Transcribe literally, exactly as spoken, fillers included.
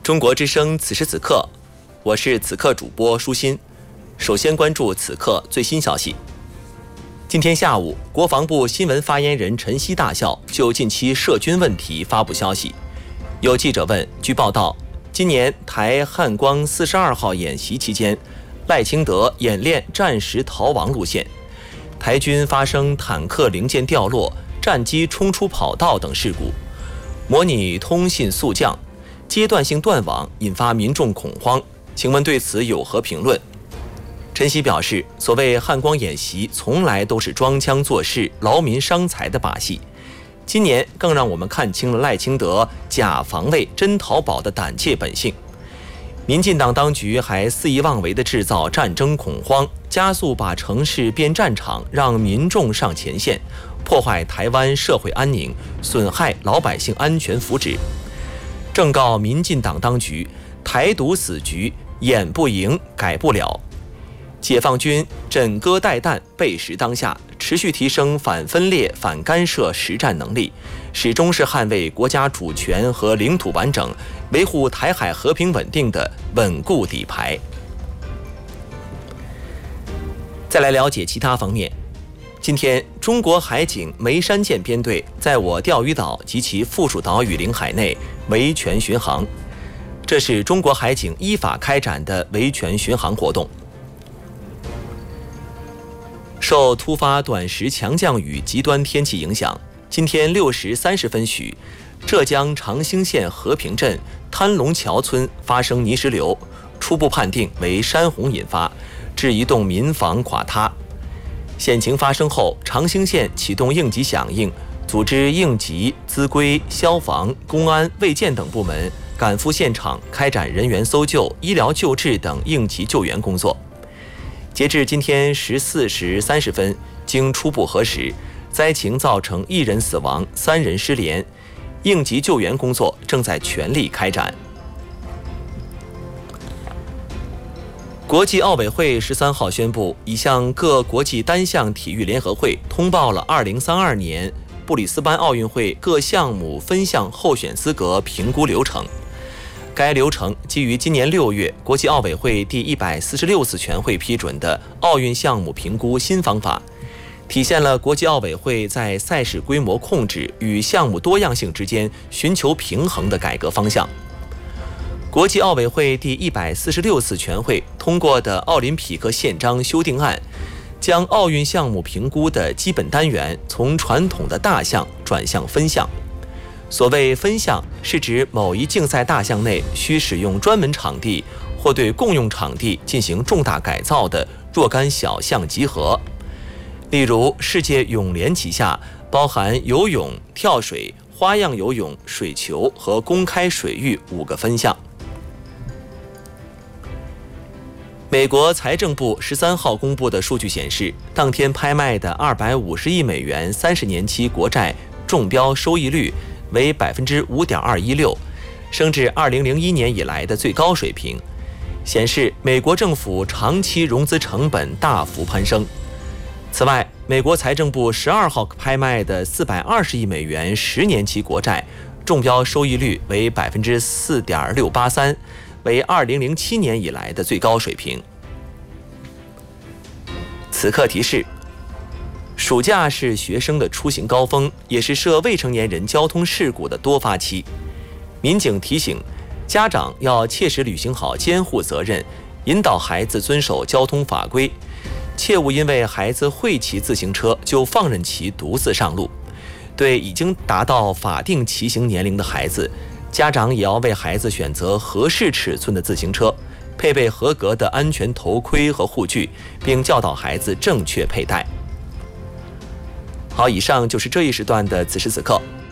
中国之声此时此刻，我是此刻主播舒心。首先关注此刻最新消息。今天下午，国防部新闻发言人陈希大校就近期涉军问题发布消息。有记者问，据报道，今年台汉光四十二号演习期间，赖清德演练战时逃亡路线，台军发生坦克零件掉落、战机冲出跑道等事故，模拟通信速降，阶段性断网，引发民众恐慌。请问对此有何评论？陈希表示，所谓汉光演习从来都是装腔作势、劳民伤财的把戏，今年更让我们看清了赖清德假防卫真逃跑的胆怯本性。民进党当局还肆意妄为地制造战争恐慌，加速把城市变战场，让民众上前线，破坏台湾社会安宁，损害老百姓安全福祉。正告民进党当局，台独死局演不赢，改不了。解放军枕戈待旦，备时当下，持续提升反分裂、反干涉实战能力，始终是捍卫国家主权和领土完整、维护台海和平稳定的稳固底牌。再来了解其他方面。今天，中国海警梅山舰编队在我钓鱼岛及其附属岛屿领海内维权巡航，这是中国海警依法开展的维权巡航活动。受突发短时强降雨极端天气影响，今天六时三十分许，浙江长兴县和平镇滩龙桥村发生泥石流，初步判定为山洪引发，致一栋民房垮塌。险情发生后，长兴县启动应急响应，组织应急、资规、消防、公安、卫健等部门赶赴现场，开展人员搜救、医疗救治等应急救援工作。截至今天十四时三十分，经初步核实，灾情造成一人死亡、三人失联，应急救援工作正在全力开展。国际奥委会十三号宣布，已向各国际单项体育联合会通报了二零三二年布里斯班奥运会各项目分项候选资格评估流程。该流程基于今年六月国际奥委会第一百四十六次全会批准的奥运项目评估新方法，体现了国际奥委会在赛事规模控制与项目多样性之间寻求平衡的改革方向。国际奥委会第一百四十六次全会通过的奥林匹克宪章修订案，将奥运项目评估的基本单元从传统的大项转向分项。所谓分项，是指某一竞赛大项内需使用专门场地或对共用场地进行重大改造的若干小项集合。例如，世界泳联旗下包含游泳、跳水、花样游泳、水球和公开水域五个分项。美国财政部十三号公布的数据显示，当天拍卖的二百五十亿美元三十年期国债中标收益率为百分之五点二一六，升至二零零一年以来的最高水平，显示美国政府长期融资成本大幅攀升。此外，美国财政部十二号拍卖的四百二十亿美元十年期国债中标收益率为百分之四点六八三，为二零零七年以来的最高水平。此刻提示：暑假是学生的出行高峰，也是涉未成年人交通事故的多发期。民警提醒，家长要切实履行好监护责任，引导孩子遵守交通法规，切勿因为孩子会骑自行车就放任其独自上路。对已经达到法定骑行年龄的孩子，家长也要为孩子选择合适尺寸的自行车，配备合格的安全头盔和护具，并教导孩子正确佩戴。好，以上就是这一时段的此时此刻，